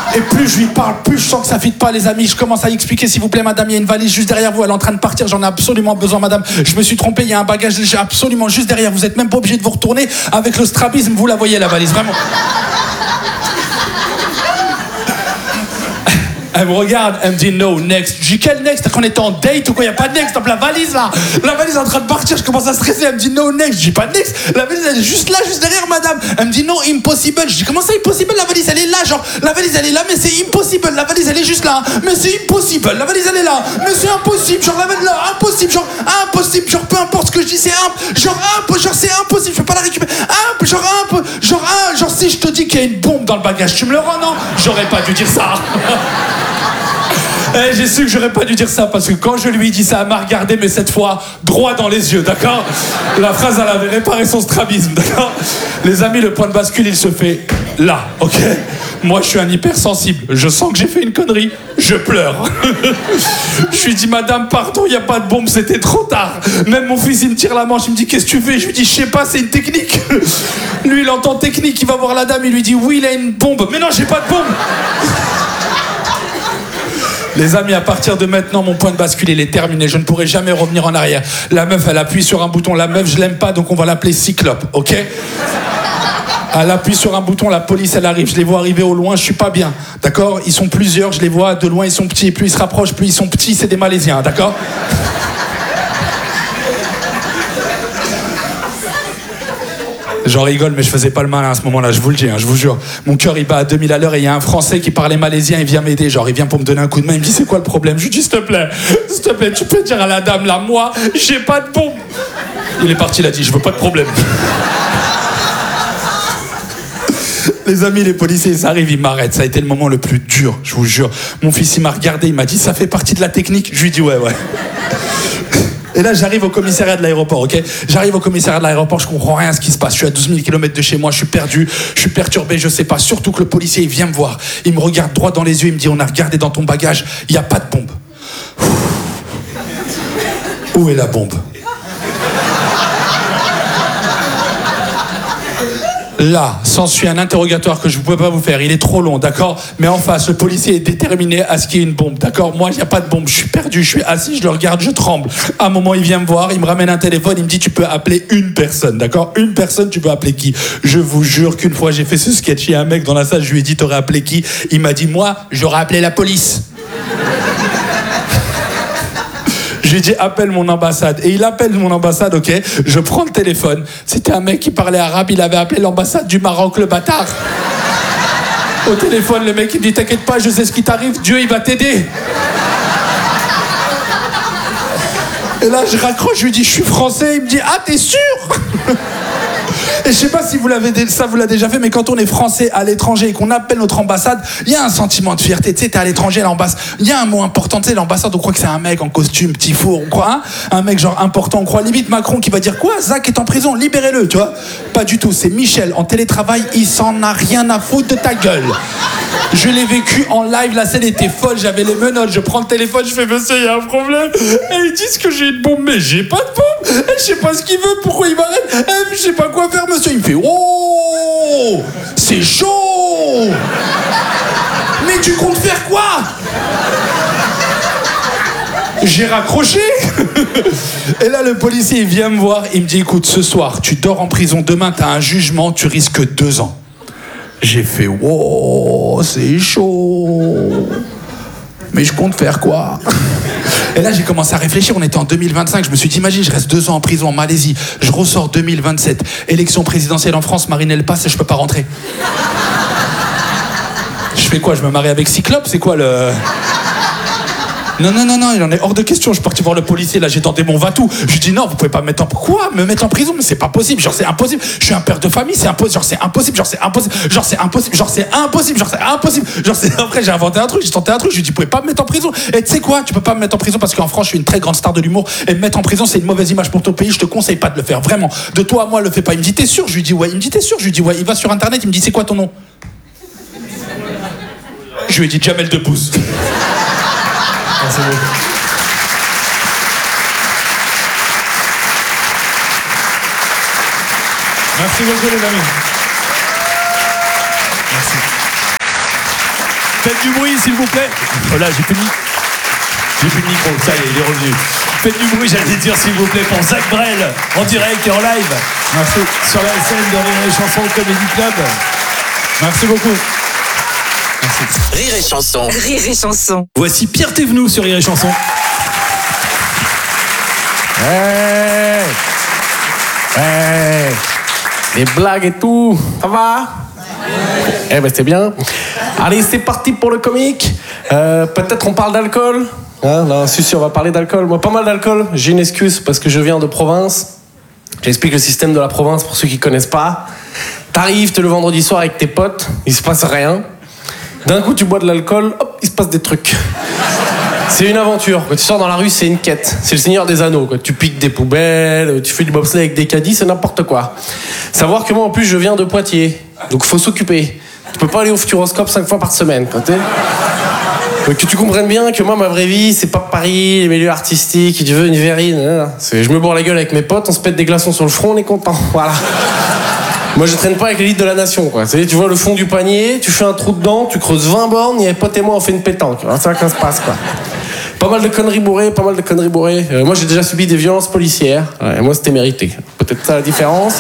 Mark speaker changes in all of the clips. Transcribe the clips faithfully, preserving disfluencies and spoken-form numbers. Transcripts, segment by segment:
Speaker 1: Et plus je lui parle, plus je sens que ça fit pas, les amis. Je commence à expliquer, s'il vous plaît, madame, il y a une valise juste derrière vous, elle est en train de partir, j'en ai absolument besoin, madame. Je me suis trompé, il y a un bagage, j'ai absolument juste derrière. Vous êtes même pas obligé de vous retourner. Avec le strabisme, vous la voyez, la valise, vraiment. Elle me regarde, elle me dit no, next. Je dis quel next? Qu'on était en date ou quoi? Il n'y a pas de next, donc la valise là. La valise est en train de partir, je commence à stresser. Elle me dit no, next. Je dis pas de next. La valise elle est juste là, juste derrière madame. Elle me dit no, impossible. Je dis comment ça impossible? La valise elle est là, genre la valise elle est là, mais c'est impossible. La valise elle est juste là, mais c'est impossible. La valise elle est là, mais c'est impossible. Genre la valise là, impossible. Genre impossible. Genre peu importe ce que je dis, c'est imp. Genre imp. Genre c'est impossible. Je peux pas la récupérer. Imp. Genre imp. Genre un. Genre si je te dis qu'il y a une bombe dans le bagage, tu me le rends non? J'aurais pas dû dire ça. Eh, j'ai su que j'aurais pas dû dire ça parce que quand je lui ai dit ça, elle m'a regardé, mais cette fois droit dans les yeux, d'accord? La phrase, elle avait réparé son strabisme, d'accord? Les amis, le point de bascule, il se fait là, ok? Moi, je suis un hypersensible. Je sens que j'ai fait une connerie. Je pleure. Je lui dis, madame, pardon, il n'y a pas de bombe, c'était trop tard. Même mon fils, il me tire la manche, il me dit, qu'est-ce que tu fais? Je lui dis, je sais pas, c'est une technique. Lui, il entend technique, il va voir la dame, il lui dit, oui, il a une bombe. Mais non, j'ai pas de bombe. Les amis, à partir de maintenant, mon point de bascule, il est terminé. Je ne pourrai jamais revenir en arrière. La meuf, elle appuie sur un bouton. La meuf, je l'aime pas, donc on va l'appeler Cyclope, ok? Elle appuie sur un bouton, la police, elle arrive. Je les vois arriver au loin, je suis pas bien, d'accord? Ils sont plusieurs, je les vois de loin, ils sont petits. Plus ils se rapprochent, plus ils sont petits, c'est des Malaisiens, d'accord? J'en rigole, mais je faisais pas le malin à ce moment-là, je vous le dis, hein, je vous jure. Mon cœur, il bat à deux mille à l'heure et il y a un Français qui parlait malaisien, il vient m'aider. Genre, il vient pour me donner un coup de main, il me dit, c'est quoi le problème? Je lui dis, s'il te plaît, s'il te plaît, tu peux dire à la dame, là, moi, j'ai pas de bombe. Il est parti, il a dit, je veux pas de problème. Les amis, les policiers, ils arrivent, ils m'arrêtent. Ça a été le moment le plus dur, je vous jure. Mon fils, il m'a regardé, il m'a dit, ça fait partie de la technique? Je lui dis, ouais, ouais. Et là, j'arrive au commissariat de l'aéroport, ok? J'arrive au commissariat de l'aéroport, je comprends rien à ce qui se passe. Je suis à douze mille kilomètres de chez moi, je suis perdu, je suis perturbé, je sais pas. Surtout que le policier, il vient me voir. Il me regarde droit dans les yeux, il me dit, on a regardé dans ton bagage, il n'y a pas de bombe. Où est la bombe? Là, s'ensuit un interrogatoire que je ne peux pas vous faire. Il est trop long, d'accord? Mais en face, le policier est déterminé à ce qu'il y ait une bombe, d'accord? Moi, il n'y a pas de bombe. Je suis perdu, je suis assis, je le regarde, je tremble. À un moment, il vient me voir, il me ramène un téléphone, il me dit, tu peux appeler une personne, d'accord? Une personne, tu peux appeler qui? Je vous jure qu'une fois, j'ai fait ce sketch. Il y a un mec dans la salle, je lui ai dit, t'aurais appelé qui? Il m'a dit, moi, j'aurais appelé la police. Je lui ai dit, appelle mon ambassade. Et il appelle mon ambassade, ok? Je prends le téléphone. C'était un mec qui parlait arabe, il avait appelé l'ambassade du Maroc, le bâtard. Au téléphone, le mec, il me dit, t'inquiète pas, je sais ce qui t'arrive, Dieu, il va t'aider. Et là, je raccroche, je lui dis, je suis français. Il me dit, ah, t'es sûr? Et je sais pas si vous l'avez, ça vous l'a déjà fait, mais quand on est français à l'étranger et qu'on appelle notre ambassade, il y a un sentiment de fierté. Tu sais, t'es à l'étranger, l'ambassade. Il y a un mot important, tu sais, l'ambassade, on croit que c'est un mec en costume, petit four, on croit, hein, un mec genre important, on croit limite Macron qui va dire quoi? Zach est en prison, libérez-le, tu vois? Pas du tout, c'est Michel en télétravail, il s'en a rien à foutre de ta gueule. Je l'ai vécu en live, la scène était folle, j'avais les menottes, je prends le téléphone, je fais monsieur, il y a un problème. Et ils disent que j'ai une bombe, mais j'ai pas de bombe. Et je sais pas ce qu'il veut, pourquoi il m'arrête. Et je sais pas quoi faire, monsieur. Il me fait oh, c'est chaud. Mais tu comptes faire quoi? J'ai raccroché. Et là, le policier, il vient me voir, il me dit, écoute, ce soir, tu dors en prison, demain, t'as un jugement, tu risques deux ans. J'ai fait wow, c'est chaud. Mais je compte faire quoi? Et là, j'ai commencé à réfléchir. On était en deux mille vingt-cinq. Je me suis dit, imagine, je reste deux ans en prison en Malaisie. Je ressors deux mille vingt-sept. Élection présidentielle en France, Marine Le Pen passe et je peux pas rentrer. Je fais quoi? Je me marie avec Cyclope? C'est quoi le... Non, non, non, non, il en est hors de question. Je suis parti voir le policier, là, j'ai tenté mon va-tout. Je lui dis, non, vous pouvez pas me mettre en... Quoi? Me mettre en prison? Mais c'est pas possible, genre c'est impossible. Je suis un père de famille, c'est impossible. Genre c'est impossible, genre c'est impossible. Genre c'est impossible, genre c'est impossible, genre c'est impossible. Genre c'est... Après, j'ai inventé un truc, j'ai tenté un truc, je lui dis, vous pouvez pas me mettre en prison. Et tu sais quoi? Tu peux pas me mettre en prison parce qu'en France, je suis une très grande star de l'humour. Et me mettre en prison, c'est une mauvaise image pour ton pays, je te conseille pas de le faire, vraiment. De toi à moi, le fais pas. Il me dit, t'es sûr? Je lui dis, ouais. Il me dit, t'es sûr? Je lui dis, ouais. Il va sur internet, il me dit, c'est quoi ton nom? Je lui ai dit, Jamel Debbouze. Merci beaucoup. Merci beaucoup les amis. Merci.
Speaker 2: Faites du bruit, s'il vous plaît. Oh là, j'ai plus de micro. J'ai plus de micro, ça y est, il est revenu. Faites du bruit, j'allais dire, s'il vous plaît, pour Zach Brel, en direct et en live.
Speaker 1: Merci.
Speaker 2: Sur la scène de Rire et Chanson Comedy Club.
Speaker 1: Merci beaucoup.
Speaker 2: Merci.
Speaker 3: Rire et Chanson.
Speaker 4: Rire et Chanson.
Speaker 2: Voici Pierre Thévenoud sur Rire et Chanson.
Speaker 5: Hey, hey, les blagues et tout, ça va? Eh ben c'est bien. Allez, c'est parti pour le comique. Euh, peut-être on parle d'alcool. Hein, là, si, si, on va parler d'alcool. Moi, pas mal d'alcool. J'ai une excuse parce que je viens de province. J'explique le système de la province pour ceux qui connaissent pas. T'arrives, t'es le vendredi soir avec tes potes, il se passe rien. D'un coup, tu bois de l'alcool, hop, il se passe des trucs. C'est une aventure. Quand tu sors dans la rue, c'est une quête. C'est le Seigneur des Anneaux. Quand tu piques des poubelles, tu fais du bobsleigh avec des caddies, c'est n'importe quoi. Savoir que moi, en plus, je viens de Poitiers. Donc, il faut s'occuper. Tu peux pas aller au Futuroscope cinq fois par semaine. Quand t'es... Donc, que tu comprennes bien que moi, ma vraie vie, c'est pas Paris, les milieux artistiques, tu veux une verrine. C'est, je me bourre la gueule avec mes potes, on se pète des glaçons sur le front, on est content. Voilà. Moi, je traîne pas avec l'élite de la nation, quoi. Tu vois le fond du panier, tu fais un trou dedans, tu creuses vingt bornes, et potes et moi, on fait une pétanque. C'est ça qu'on se passe, quoi. Pas mal de conneries bourrées, pas mal de conneries bourrées. Euh, moi, j'ai déjà subi des violences policières. Ouais, moi, c'était mérité. Peut-être ça la différence.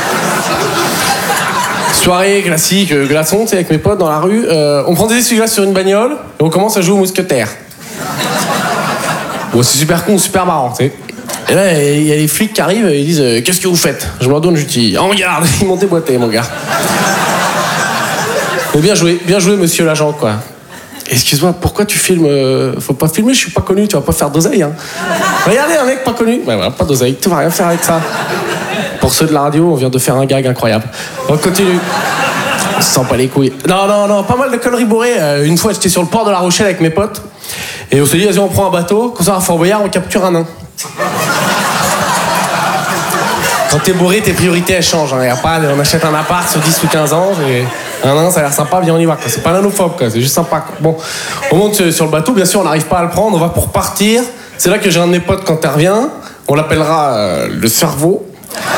Speaker 5: Soirée classique, euh, glaçon, tu sais, avec mes potes dans la rue. Euh, on prend des essuie-glaces sur une bagnole et on commence à jouer au mousquetaire. Bon, c'est super con, super marrant, tu sais. Et là, il y a les flics qui arrivent et ils disent euh, « Qu'est-ce que vous faites ?» Je me redonne, je dis « En garde !» Ils m'ont déboîté, mon gars. Mais bien joué, bien joué, monsieur l'agent, quoi. Excuse-moi, pourquoi tu filmes euh, Faut pas filmer, je suis pas connu, tu vas pas faire d'oseille, hein. Regardez, un mec pas connu. Ouais, voilà, pas d'oseille, tu vas rien faire avec ça. Pour ceux de la radio, on vient de faire un gag incroyable. On continue. On se sent pas les couilles. Non, non, non, pas mal de conneries bourrées. Euh, une fois, j'étais sur le port de La Rochelle avec mes potes. Et on s'est dit, vas-y, on prend un bateau. Comme ça, à Fort Boyard, on capture un nain. Quand t'es bourré, tes priorités, elles changent. Hein. Y a pas, on achète un appart sur dix ou quinze ans. Et un nain, ça a l'air sympa, viens, on y va. Quoi. C'est pas nanophobe, quoi. C'est juste sympa. Quoi. Bon, on monte sur le bateau. Bien sûr, on n'arrive pas à le prendre. On va pour partir. C'est là que j'ai un de mes potes, quand il revient, on l'appellera euh, le cerveau.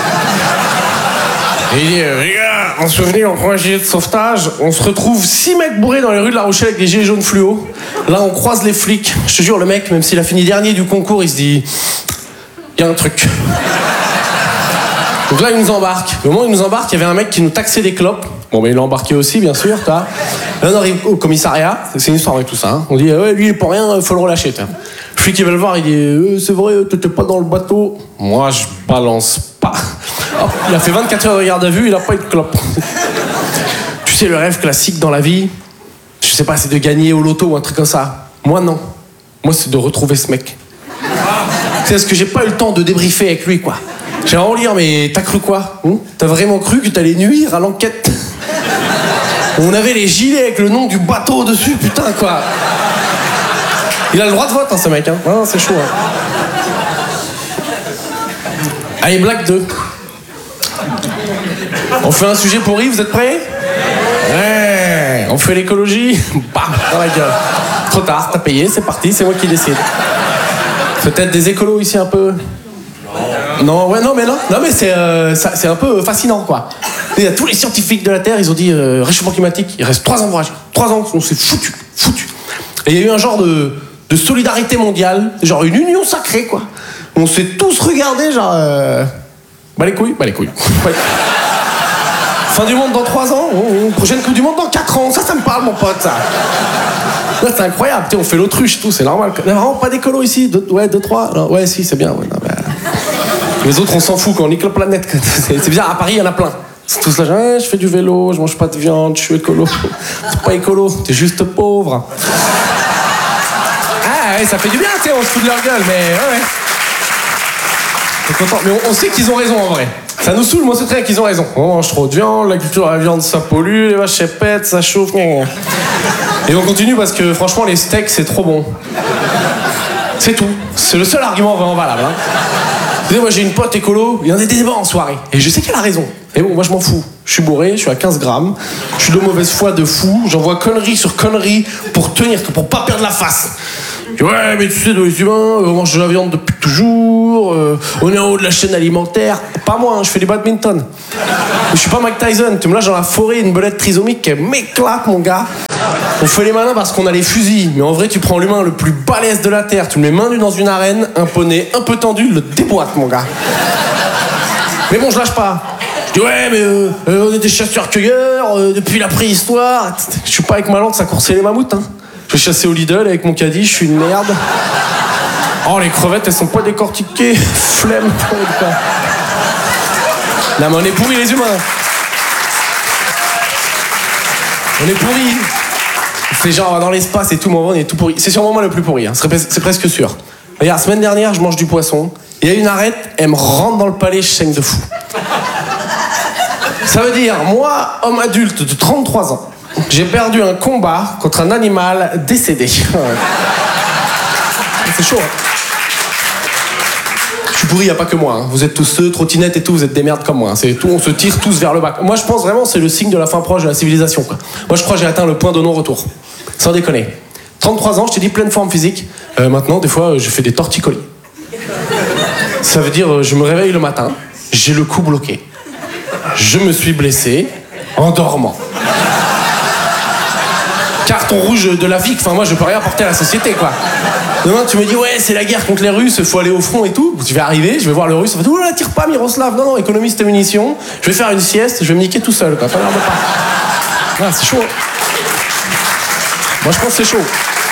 Speaker 5: Et il dit, euh, les gars, en souvenir, on prend un gilet de sauvetage, on se retrouve six mecs bourrés dans les rues de La Rochelle avec des gilets jaunes fluo. Là, on croise les flics. Je te jure, le mec, même s'il a fini dernier du concours, il se dit, il y a un truc. Donc là, il nous embarque. Au moment où il nous embarque, il y avait un mec qui nous taxait des clopes. Bon, ben, il l'a embarqué aussi, bien sûr, toi. Là, on arrive au commissariat. C'est une histoire avec tout ça. Hein. On dit, ouais, lui, il est pour rien, il faut le relâcher. T'as. Le flic, il va le voir, il dit, euh, c'est vrai, t'étais pas dans le bateau. Moi, je balance pas. Hop, il a fait vingt-quatre heures de garde à vue, il a pas eu de clope. Tu sais, le rêve classique dans la vie, je sais pas, c'est de gagner au loto ou un truc comme ça. Moi, non. Moi, c'est de retrouver ce mec. C'est parce que j'ai pas eu le temps de débriefer avec lui, quoi. J'ai vraiment dire, mais t'as cru quoi hein? T'as vraiment cru que t'allais nuire à l'enquête? On avait les gilets avec le nom du bateau dessus, putain, quoi. Il a le droit de vote, hein, ce mec, hein. Non, c'est chaud, hein. Allez, blague deux. On fait un sujet pourri, vous êtes prêts? Ouais. On fait l'écologie? Bam, dans la gueule. Trop tard, t'as payé, c'est parti, c'est moi qui décide. Peut-être des écolos ici un peu? Non, ouais, non, mais non, non, mais c'est, euh, ça, c'est un peu fascinant, quoi. Il y a tous les scientifiques de la Terre, ils ont dit euh, réchauffement climatique, il reste trois ans pour agir. Trois ans, on s'est foutu, foutu. Et il y a eu un genre de, de solidarité mondiale, genre une union sacrée, quoi. On s'est tous regardés, genre. Euh... Bah les couilles, bah les couilles. Ouais. Fin du monde dans trois ans, oh, oh, prochaine Coupe du Monde dans quatre ans, ça, ça me parle, mon pote, ça. Là, c'est incroyable, on fait l'autruche, tout, c'est normal. Il n'y a vraiment pas d'écolo ici, deux, ouais, deux, trois. Non, ouais, si, c'est bien, ouais, non, bah... Les autres, on s'en fout quand on nique la planète. C'est, c'est bizarre, à Paris, il y en a plein. C'est tous là, genre, eh, je fais du vélo, je mange pas de viande, je suis écolo. T'es pas écolo, t'es juste pauvre. Ah ouais, ça fait du bien, tu sais, on se fout de leur gueule, mais ouais, ouais. T'es content. Mais on, on sait qu'ils ont raison en vrai. Ça nous saoule, moi c'est très bien qu'ils ont raison. On mange trop de viande, la culture de la viande ça pollue, les vaches elles pètent, ça chauffe. Et on continue parce que franchement les steaks c'est trop bon. C'est tout. C'est le seul argument vraiment valable. Hein. Vous savez, moi j'ai une pote écolo, il y en a des débats en soirée. Et je sais qu'elle a raison. Et bon, moi je m'en fous. Je suis bourré, je suis à quinze grammes, je suis de mauvaise foi de fou, j'envoie connerie sur connerie pour tenir, pour pas perdre la face. Ouais, mais tu sais, nous les humains, on mange de la viande depuis toujours, euh, on est en haut de la chaîne alimentaire. Pas moi, hein, je fais du badminton. Je suis pas Mike Tyson, tu me lâches dans la forêt une belette trisomique qui m'éclate, mon gars. On fait les malins parce qu'on a les fusils, mais en vrai, tu prends l'humain le plus balèze de la Terre, tu le mets main nue dans une arène, un poney un peu tendu, le déboîte, mon gars. Mais bon, je lâche pas. Je dis, ouais, mais euh, euh, on est des chasseurs-cueilleurs, euh, depuis la préhistoire. Je suis pas avec ma lance à courser les mammouths, hein. Je vais chasser au Lidl avec mon caddie, je suis une merde. Oh, les crevettes, elles sont pas décortiquées. Flemme. Non, mais on est pourris, les humains. On est pourris. C'est genre dans l'espace et tout, mais on est tout pourri. C'est sûrement moi le plus pourri, hein. C'est presque sûr. Regarde, semaine dernière, je mange du poisson. Il y a une arête, elle me rentre dans le palais, je saigne de fou. Ça veut dire, moi, homme adulte de trente-trois ans, j'ai perdu un combat contre un animal décédé. C'est chaud, hein. Je suis pourri, il n'y a pas que moi, hein. Vous êtes tous ceux, trottinettes et tout, vous êtes des merdes comme moi, hein. C'est tout, on se tire tous vers le bas. Moi, je pense vraiment que c'est le signe de la fin proche de la civilisation, quoi. Moi, je crois que j'ai atteint le point de non-retour. Sans déconner. trente-trois ans, je t'ai dit, pleine forme physique. Euh, maintenant, des fois, je fais des torticolis. Ça veut dire, je me réveille le matin, j'ai le cou bloqué. Je me suis blessé en dormant. Carton rouge de la V I C, enfin moi je peux rien apporter à la société, quoi. Demain tu me dis, ouais, c'est la guerre contre les Russes, il faut aller au front et tout. Je vais arriver, je vais voir le Russe, on va dire, oh là, tire pas Miroslav, non, non, économise tes munitions, je vais faire une sieste, je vais me niquer tout seul, quoi. Pas l'air de pas. Ah, c'est chaud. Moi je pense que c'est chaud.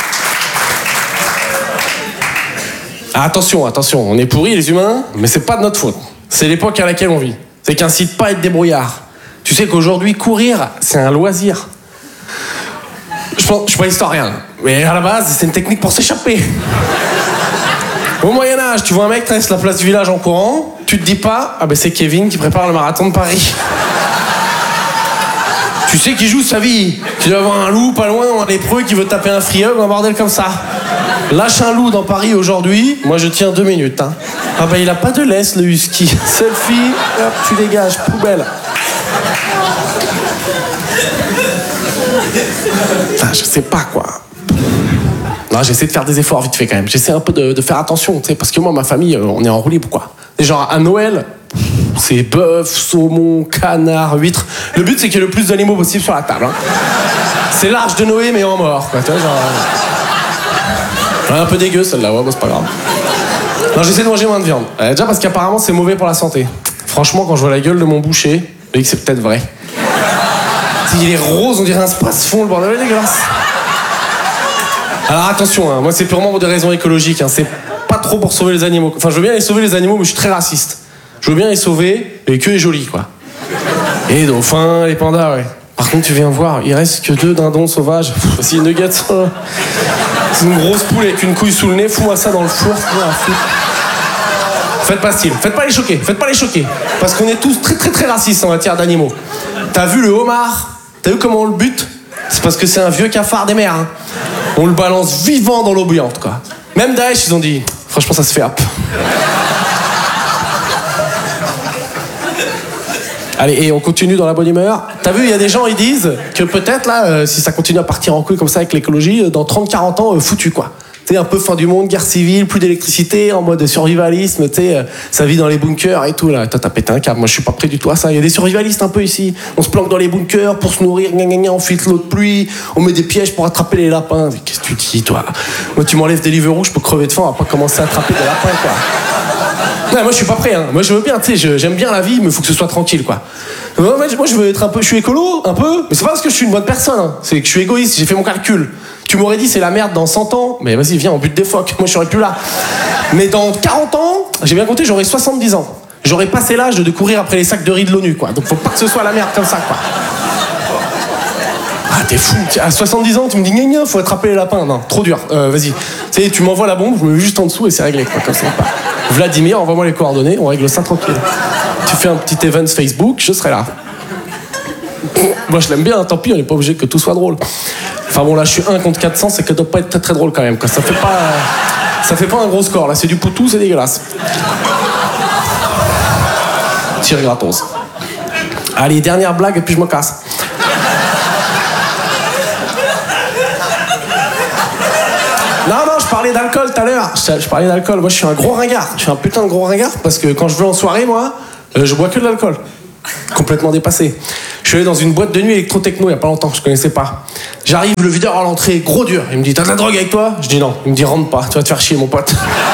Speaker 5: Ah, attention, attention, on est pourris les humains, mais c'est pas de notre faute. C'est l'époque à laquelle on vit. C'est qu'incite pas à être débrouillard. Tu sais qu'aujourd'hui, courir, c'est un loisir. Je pense, je suis pas historien, mais à la base, c'est une technique pour s'échapper. Au Moyen-Âge, tu vois un mec traverse la place du village en courant, tu te dis pas, ah ben c'est Kevin qui prépare le marathon de Paris. Tu sais qu'il joue sa vie. Tu dois avoir un loup pas loin, un lépreux qui veut taper un free-hug, un bordel comme ça. Lâche un loup dans Paris aujourd'hui, moi je tiens deux minutes. Hein. Ah bah il a pas de laisse le husky. Selfie, hop, tu dégages, poubelle. Enfin, je sais pas quoi. Non, j'essaie de faire des efforts vite fait quand même. J'essaie un peu de, de faire attention, tu sais, parce que moi, ma famille, on est en roue libre, quoi. Et genre à Noël, c'est bœuf, saumon, canard, huître. Le but c'est qu'il y ait le plus d'animaux possible sur la table. Hein. C'est l'arche de Noé mais en mort, quoi. Tu vois, genre. Ouais, un peu dégueu celle-là, ouais, bon, c'est pas grave. Non, j'essaie de manger moins de viande. Euh, déjà parce qu'apparemment c'est mauvais pour la santé. Franchement, quand je vois la gueule de mon boucher, je me dis que c'est peut-être vrai. Il est rose, on dirait un space-fond, le bordel est dégueulasse. Alors attention, hein, moi c'est purement pour des raisons écologiques, hein, c'est pas trop pour sauver les animaux. Enfin, je veux bien les sauver les animaux, mais je suis très raciste. Je veux bien les sauver, mais que les jolis, quoi. Et les dauphins, les pandas, ouais. Par contre, tu viens voir, il reste que deux dindons sauvages. Voici une nugget. C'est une grosse poule avec une couille sous le nez, fous-moi ça dans le four. Faites pas style, faites pas les choquer, faites pas les choquer. Parce qu'on est tous très très très racistes en matière d'animaux. T'as vu le homard? T'as vu comment on le bute? C'est parce que c'est un vieux cafard des mers. Hein. On le balance vivant dans l'eau bouillante, quoi. Même Daesh, ils ont dit, franchement, ça se fait hop. Allez, et on continue dans la bonne humeur. T'as vu, il y a des gens, ils disent que peut-être, là, euh, si ça continue à partir en couille comme ça avec l'écologie, euh, dans trente à quarante ans, euh, foutu, quoi. Tu sais, un peu fin du monde, guerre civile, plus d'électricité, en mode survivalisme, tu sais, euh, ça vit dans les bunkers et tout, là. Toi, t'as pété un câble, moi, je suis pas prêt du tout à ça. Il y a des survivalistes un peu ici. On se planque dans les bunkers pour se nourrir, gna gna gna, on filtre l'eau de pluie, on met des pièges pour attraper les lapins. Mais qu'est-ce que tu dis, toi? Moi, tu m'enlèves des Deliveroo, je peux crever de faim, on va pas commencer à attraper des lapins, quoi. Non, moi je suis pas prêt, hein. Moi je veux bien, tu sais, j'aime bien la vie, mais il faut que ce soit tranquille, quoi. Moi je veux être un peu, je suis écolo, un peu, mais c'est pas parce que je suis une bonne personne, hein. C'est que je suis égoïste, j'ai fait mon calcul. Tu m'aurais dit c'est la merde dans cent ans, mais vas-y viens, on bute des phoques, moi je serais plus là. Mais dans quarante ans, j'ai bien compté, j'aurai soixante-dix ans. J'aurais passé l'âge de courir après les sacs de riz de l'ONU, quoi. Donc faut pas que ce soit la merde comme ça, quoi. Ah, t'es fou. À soixante-dix ans, tu me dis, gna gna, faut attraper les lapins. Non, trop dur. Euh, vas-y. Tu sais, tu m'envoies la bombe, je me mets juste en dessous et c'est réglé, quoi. Comme ça. Vladimir, envoie-moi les coordonnées, on règle ça tranquille. Tu fais un petit event Facebook, je serai là. Moi, je l'aime bien, tant pis, on n'est pas obligé que tout soit drôle. Enfin bon, là, je suis un contre quatre cents, c'est que ça doit pas être très très drôle quand même, quoi. Ça fait pas, ça fait pas un gros score, là. C'est du poutou, c'est dégueulasse. Tire gratos. Allez, dernière blague et puis je me casse. Non, non, je parlais d'alcool tout à l'heure. Je, je parlais d'alcool. Moi, je suis un gros ringard. Je suis un putain de gros ringard parce que quand je vais en soirée, moi, euh, je bois que de l'alcool. Complètement dépassé. Je suis allé dans une boîte de nuit électro-techno il y a pas longtemps, je connaissais pas. J'arrive, le videur à l'entrée, gros dur. Il me dit, t'as de la drogue avec toi? Je dis non. Il me dit, rentre pas, tu vas te faire chier, mon pote.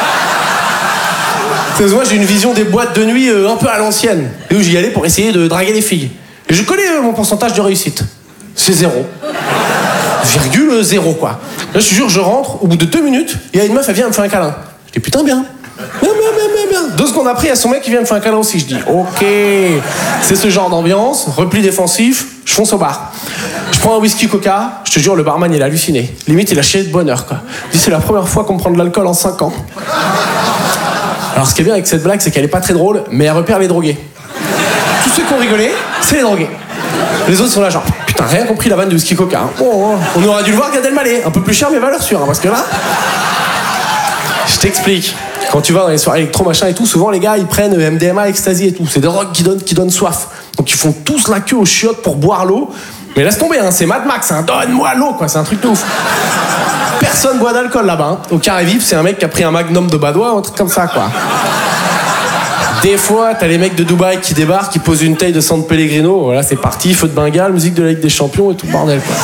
Speaker 5: Parce que moi, j'ai une vision des boîtes de nuit euh, un peu à l'ancienne. Et où j'y allais pour essayer de draguer des filles. Et je connais euh, mon pourcentage de réussite. C'est zéro. Virgule zéro, quoi. Là, je te jure, je rentre, au bout de deux minutes, il y a une meuf, elle vient me faire un câlin. Je dis, putain, bien. Bien, bien, bien, bien, bien. Deux secondes après, il y a son mec qui vient me faire un câlin aussi. Je dis, ok, c'est ce genre d'ambiance, repli défensif, je fonce au bar. Je prends un whisky coca, je te jure, le barman, il a halluciné. Limite, il a chialé de bonheur, quoi. Il dit, c'est la première fois qu'on me prend de l'alcool en cinq ans. Alors, ce qui est bien avec cette blague, c'est qu'elle est pas très drôle, mais elle repère les drogués. Tous ceux qui ont rigolé, c'est les drogués. Les autres sont là, genre, putain, rien compris la vanne de whisky coca. Hein. Oh, oh. On aurait dû le voir Gad Elmaleh. Un peu plus cher, mais valeur sûre, hein, parce que là. Je t'explique. Quand tu vas dans les soirées électro machin et tout, souvent les gars ils prennent M D M A, ecstasy et tout. C'est des drogues qui donnent, qui donnent soif. Donc ils font tous la queue aux chiottes pour boire l'eau. Mais laisse tomber, hein, c'est Mad Max, hein, donne-moi l'eau, quoi, c'est un truc de ouf. Personne boit d'alcool là-bas. Hein. Au carré vif, c'est un mec qui a pris un magnum de Badois, un truc comme ça, quoi. Des fois, t'as les mecs de Dubaï qui débarquent, qui posent une taille de San Pellegrino. Voilà, c'est parti, feu de Bengale, musique de la Ligue des Champions et tout le bordel, quoi.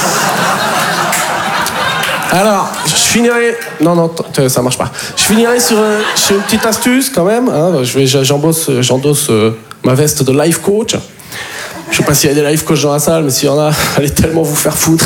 Speaker 5: Alors, je finirai... Non, non, ça marche pas. Je finirai sur, euh, sur une petite astuce, quand même. Hein. Je vais, j'embosse, j'endosse euh, ma veste de life coach. Je sais pas s'il y a des life coach dans la salle, mais s'il y en a, allez tellement vous faire foutre.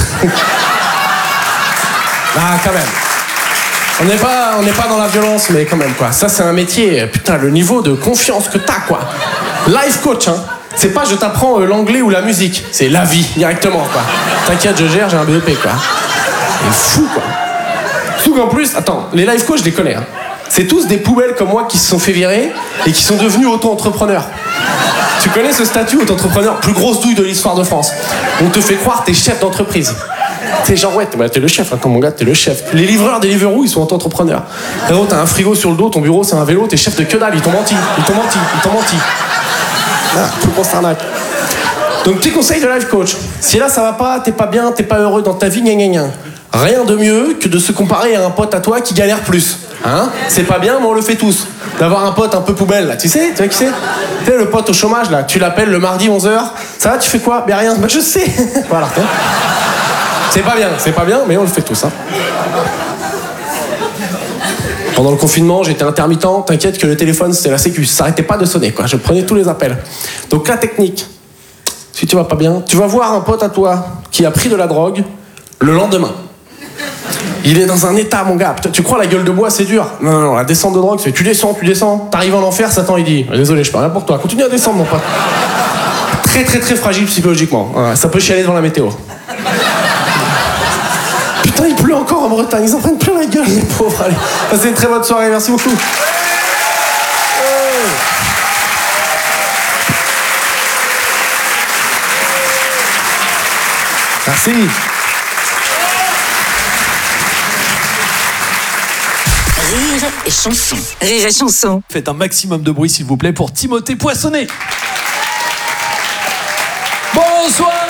Speaker 5: Ah, quand même. On n'est pas, on n'est pas dans la violence, mais quand même, quoi. Ça, c'est un métier, putain, le niveau de confiance que t'as, quoi. Life coach, hein. C'est pas je t'apprends euh, l'anglais ou la musique. C'est la vie, directement, quoi. T'inquiète, je gère, j'ai un B E P, quoi. C'est fou, quoi. Surtout qu'en plus, attends, les life coach, je les connais, hein. C'est tous des poubelles comme moi qui se sont fait virer et qui sont devenus auto-entrepreneurs. Tu connais ce statut auto-entrepreneur, plus grosse douille de l'histoire de France. On te fait croire t'es chef d'entreprise. T'es genre, ouais, t'es, bah, t'es le chef, attends mon gars, t'es le chef. Les livreurs des Deliveroo, ils sont auto-entrepreneurs. Frérot, t'as un frigo sur le dos, ton bureau c'est un vélo, t'es chef de que dalle, ils t'ont menti, ils t'ont menti, ils t'ont menti. Ah, tout le monde s'arnaque. Donc petit conseil de life coach. Si là ça va pas, t'es pas bien, t'es pas heureux dans ta vie, gna gna gna. Rien de mieux que de se comparer à un pote à toi qui galère plus. Hein? C'est pas bien, mais on le fait tous. D'avoir un pote un peu poubelle, là. Tu sais, tu vois qui c'est? Tu sais, le pote au chômage, là. Tu l'appelles le mardi onze heures. Ça va, tu fais quoi? Ben rien. Ben je sais. Voilà. Hein? C'est pas bien, c'est pas bien, mais on le fait tous. Hein. Pendant le confinement, j'étais intermittent. T'inquiète que le téléphone, c'était la sécu. Ça s'arrêtait pas de sonner, quoi. Je prenais tous les appels. Donc la technique, si tu vas pas bien, tu vas voir un pote à toi qui a pris de la drogue le lendemain. Il est dans un état, mon gars. Tu crois la gueule de bois, c'est dur? Non, non, non, la descente de drogue, c'est tu descends, tu descends. T'arrives en enfer, Satan, il dit désolé, je parle rien pour toi. Continue à descendre, mon pote. Très, très, très fragile psychologiquement. Ouais, ça peut chialer devant la météo. Putain, il pleut encore en Bretagne. Ils en prennent plein la gueule, les pauvres. Allez, passez une très bonne soirée. Merci beaucoup. Merci.
Speaker 3: Rire et chanson. Rire et chanson.
Speaker 2: Faites un maximum de bruit, s'il vous plaît, pour Timothée Poissonnet. Bonsoir.